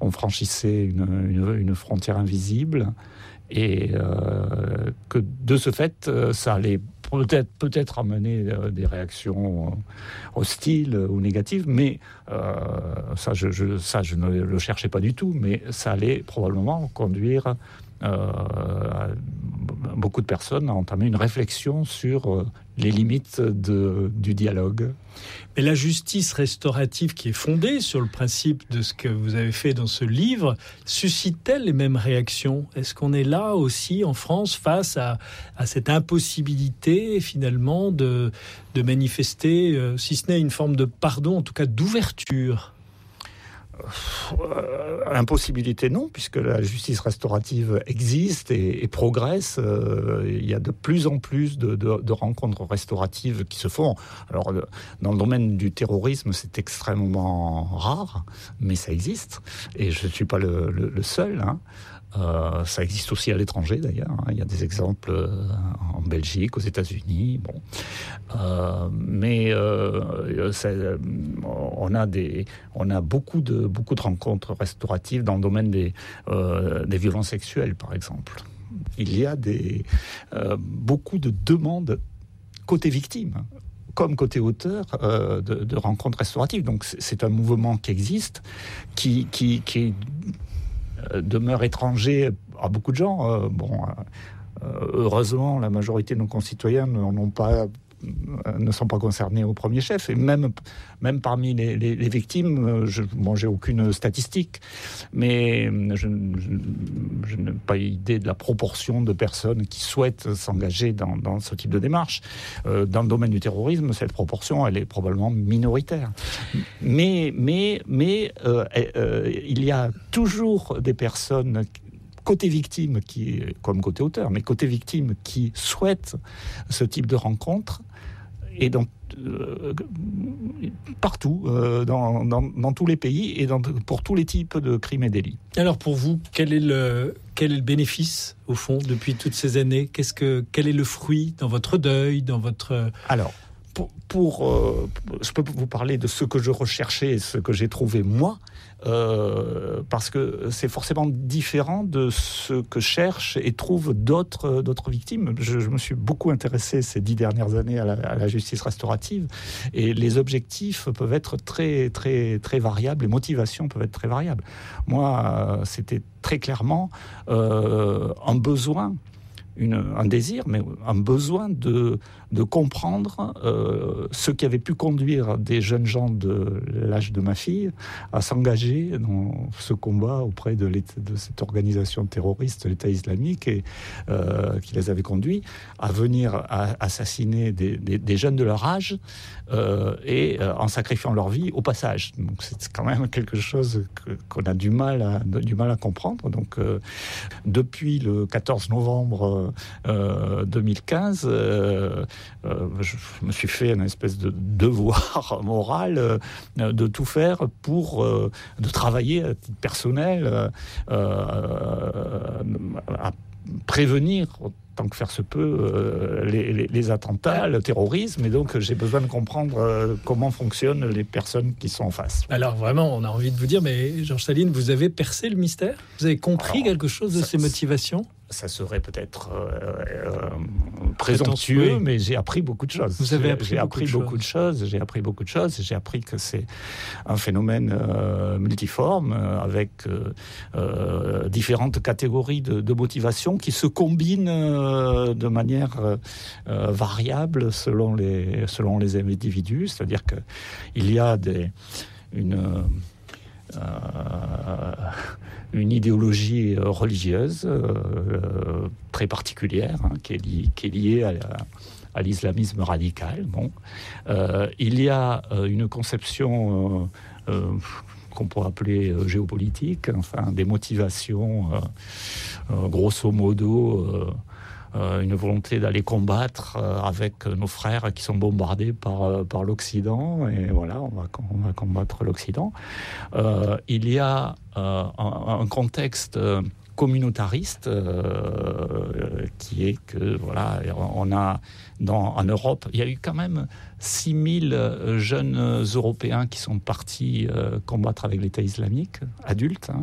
on franchissait une frontière invisible, et que de ce fait, ça allait peut-être amener des réactions hostiles ou négatives, mais ça je ne le cherchais pas du tout, mais ça allait probablement conduire beaucoup de personnes à entamer une réflexion sur les limites du dialogue. Mais la justice restaurative, qui est fondée sur le principe de ce que vous avez fait dans ce livre, suscite-t-elle les mêmes réactions ? Est-ce qu'on est là aussi en France face à cette impossibilité finalement de manifester, si ce n'est une forme de pardon, en tout cas d'ouverture ? Impossibilité non, puisque la justice restaurative existe et progresse. Il y a de plus en plus de rencontres restauratives qui se font. Alors, dans le domaine du terrorisme, c'est extrêmement rare, mais ça existe. Et je ne suis pas le seul, hein. Ça existe aussi à l'étranger d'ailleurs, hein. Il y a des exemples en Belgique, aux États-Unis. Bon, mais on a beaucoup de rencontres restauratives dans le domaine des violences sexuelles, par exemple. Il y a beaucoup de demandes côté victime comme côté auteur de rencontres restauratives. Donc c'est un mouvement qui existe, qui demeure étranger à beaucoup de gens. Heureusement, la majorité de nos concitoyens ne sont pas concernés au premier chef. Et même parmi les victimes, j'ai aucune statistique, mais je n'ai pas idée de la proportion de personnes qui souhaitent s'engager dans ce type de démarche. Dans le domaine du terrorisme, cette proportion, elle est probablement minoritaire. Mais il y a toujours des personnes côté victime, comme côté auteur, mais côté victime, qui souhaitent ce type de rencontre, et donc partout, dans tous les pays, et pour tous les types de crimes et délits. Alors pour vous, quel est le bénéfice, au fond, depuis toutes ces années ? Quel est le fruit dans votre deuil, dans votre... Alors, je peux vous parler de ce que je recherchais et ce que j'ai trouvé moi, parce que c'est forcément différent de ce que cherchent et trouvent d'autres victimes. Je me suis beaucoup intéressé ces 10 dernières années à la justice restaurative, et les objectifs peuvent être très, très, très variables, les motivations peuvent être très variables. Moi, c'était très clairement un besoin, un désir, mais un besoin de comprendre ce qui avait pu conduire des jeunes gens de l'âge de ma fille à s'engager dans ce combat auprès de cette organisation terroriste, l'État islamique, et qui les avait conduits à venir assassiner des jeunes de leur âge, et en sacrifiant leur vie au passage. Donc c'est quand même quelque chose qu'on a du mal à comprendre. Donc depuis le 14 novembre 2015, je me suis fait une espèce de devoir moral de tout faire pour de travailler à titre personnel à prévenir tant que faire se peut les attentats, le terrorisme, et donc j'ai besoin de comprendre comment fonctionnent les personnes qui sont en face. Alors vraiment, on a envie de vous dire, mais Georges Saline, vous avez percé le mystère ? Vous avez compris quelque chose de ces motivations ? Ça serait peut-être présomptueux, mais j'ai appris beaucoup de choses. Vous avez appris beaucoup de choses. J'ai appris beaucoup de choses. J'ai appris que c'est un phénomène multiforme, avec différentes catégories de motivations qui se combinent de manière variable selon les individus. C'est-à-dire que il y a une idéologie religieuse très particulière, hein, qui est liée à l'islamisme radical. Il y a une conception qu'on pourrait appeler géopolitique, enfin des motivations grosso modo, une volonté d'aller combattre avec nos frères qui sont bombardés par l'Occident, et voilà, on va combattre l'Occident. Il y a un contexte communautariste qui est que voilà, on a en Europe, il y a eu quand même 6000 jeunes Européens qui sont partis combattre avec l'État islamique, adultes, hein.